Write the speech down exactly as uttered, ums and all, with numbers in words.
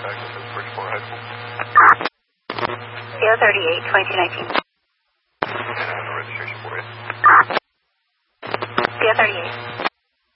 contact with Bridgeport High School. C O thirty-eight, twenty-two nineteen. And I have the registration for you. C O thirty-eight.